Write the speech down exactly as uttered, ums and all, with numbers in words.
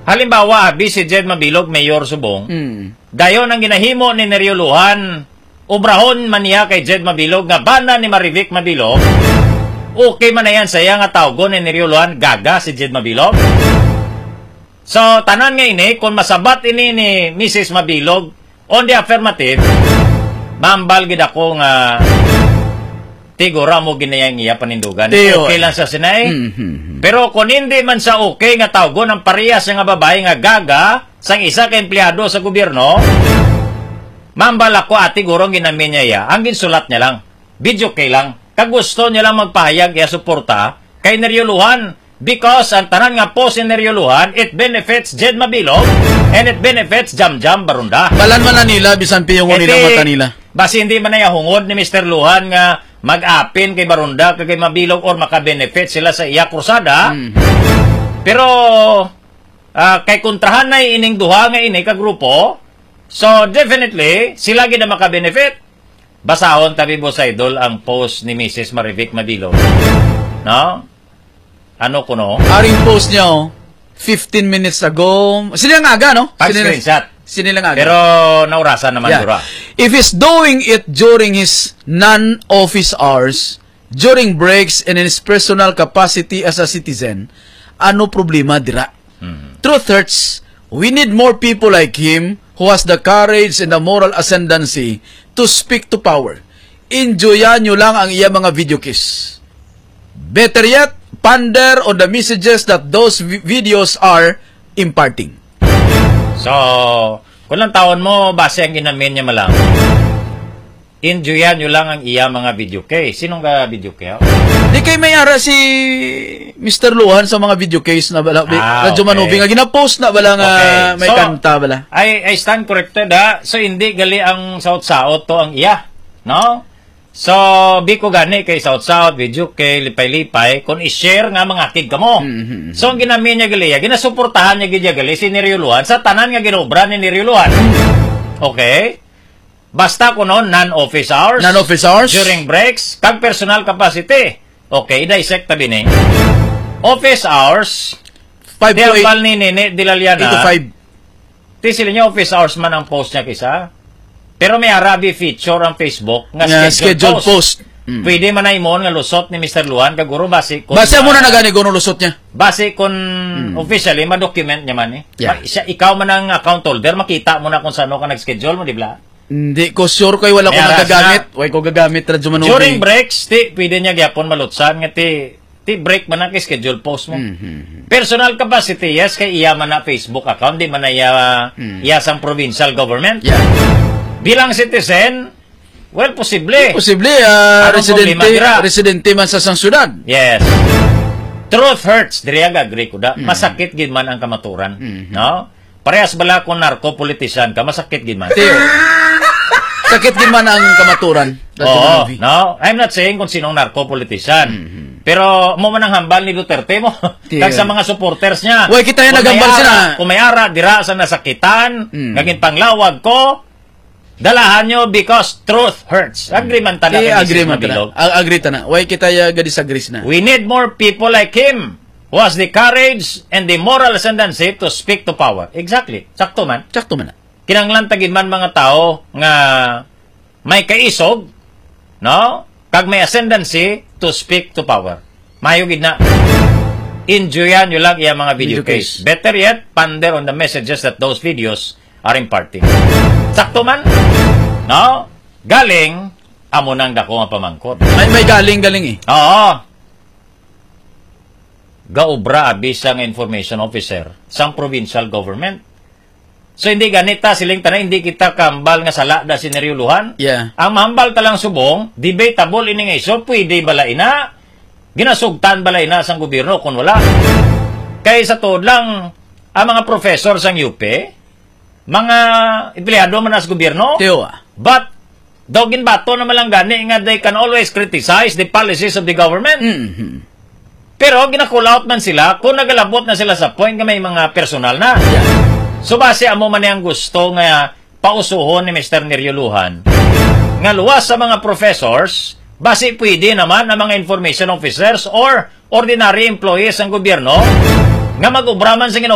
Halimbawa, abi si Jed Mabilog, Mayor Subong, mm. dayon ang ginahimo ni Nerioluhan, ubrahon man niya kay Jed Mabilog, nga bana ni Marivic Mabilog, okay man na yan saya nga tawgon ni Nerioluhan, gaga si Jed Mabilog. So, tanan nga ini, kung masabat ini ni Missus Mabilog, on the affirmative, mambal gid ako nga tigura mo ginayang iya panindugan. Tiyo. Okay lang sa sinay. Mm-hmm. Pero kung hindi man sa okay nga tawgon ang parehas nga babae nga gaga sang isa ka empleyado sa gobyerno, mambal ako ati gurong ginamin niya iya. Ang ginsulat niya lang, video kay lang. Kag gusto niya lang magpahayag iya suporta kay Nerioluhan because ang tanan nga post ni Nerioluhan, it benefits Jed Mabilog and it benefits Jam Jam Barunda. Balan man na nila, bisan piyungon nilang mata nila. Basi hindi man na hungod ni Mister Luhan nga mag-apin kay Barunda kay Mabilog or maka-benefit sila sa iya krusada. Mm. Pero uh, kay kontrahan na ining duha nga ini ka grupo, so definitely sila gid na maka-benefit. Basahon tabi bo sa idol ang post ni Missus Marivic Mabilog. No? Ano kuno? Aring post niya oh, fifteen minutes ago. Sila nga aga, no? Pag-screenshot. Sinilang aga. Pero naurasan naman yeah. dura. If he's doing it during his non-office hours, during breaks, and in his personal capacity as a citizen, ano problema dira? Mm-hmm. Truth hurts. We need more people like him who has the courage and the moral ascendancy to speak to power. Enjoyan nyo lang ang iya mga video kiss. Better yet, ponder on the messages that those videos are imparting. So, kung lang taon mo, base ang ginamin niya malang, enjoyan nyo lang ang iya mga video case. Sinong ka video case? Di kay may ara si Mister Luhan sa mga video case na bala. Ah, Radyo okay. Manubi nga gina-post na bala nga okay. May so, kanta bala. I, I stand corrected ha. So, hindi gali ang saot-saot to ang iya. No? So, di ko gani kay saot-saot, video kay lipay-lipay, kung i-share nga mga kid ka mo. Mm-hmm. So, ang ginamin niya gali, ginasuportahan niya gidya gali si Nerioluhan sa tanan nga ginobra ni Nerioluhan. Okay? Basta ko noon, non-office hours. Non-office hours. During breaks, kag personal capacity. Okay, dissect tabi ni. Office hours, five to eight. Di ni Nene Dilalyana. eight to five. Di sila niya office hours man ang post niya kisa. Pero may arabi feature ang Facebook nga yeah, schedule, schedule post. post. Mm. Pwede man na imon nga lusot ni Mister Luhan kaguro base kun base mo na nagani kuno lusot niya. Base kun mm. officially ma-document niya man eh. Yeah. Siya, ikaw man ang account holder, makita mo na kung saan ka nag-schedule mo, di ba? Hindi ko sure kay wala ko nagagamit. Way ko gagamit radyo manubi. During breaks, ti pwede niya gyapon malutsan nga ti ti break man na kay schedule post mo. Mm-hmm. Personal capacity, yes, kay iya man na Facebook account, di man na iya, mm. iya sang provincial government. Yeah. Bilang citizen, well, posible. Posible, uh, residente, residente man sa sang syudad. Yes. Truth hurts. Diri aga, agree ko da. Mm. Masakit gid man ang kamaturan. Mm-hmm. No? Parehas bala kung narco-politician ka, masakit gid man. Teo. Sakit gid man ang kamaturan. Oo, no? I'm not saying kung sinong narco-politician. Mm-hmm. Pero mo man ang hambal ni Duterte mo. Kag sa mga supporters niya. Uy, kita yung nagambal sila. Kung may ara, dira sa nasakitan, mm. naging panglawag ko, dalahan nyo because truth hurts. Agree man tala kay Missus Mabilog. Agree ta na. Why kita ya ga disagree na. We need more people like him who has the courage and the moral ascendancy to speak to power. Exactly. Sakto man. Sakto man. Kinanglan tagid man mga tao nga may kaisog, no? Kag may ascendancy to speak to power. Mayo gid na. Enjoyan nyo lang iya mga video, video case. case. Better yet, ponder on the messages that those videos are imparting. Sakto man, no? Galing, amo nang dako nga pamangkot. May, may galing-galing eh. Oo. Gaubra bisang information officer sang provincial government. So, hindi ganita siling tanay, hindi kita kambal nga sala da si Nerioluhan. Yeah. Ang mahambal talang subong, debatable ini nga iso, pwede bala ina, ginasugtan bala ina sang gobyerno kung wala. Kaya sa tod lang, ang mga professor sang U P, mga empleyado man sa gobyerno. Teo. But, dogin bato naman lang gani nga they can always criticize the policies of the government. Mm-hmm. Pero, ginakulout man sila kung nagalabot na sila sa point nga may mga personal na. Yeah. So, base amo man yung gusto nga pausuhon ni Mister Nerioluhan nga luwas sa mga professors, base pwede naman ang mga information officers or ordinary employees ng gobyerno nga mag-ubraman sa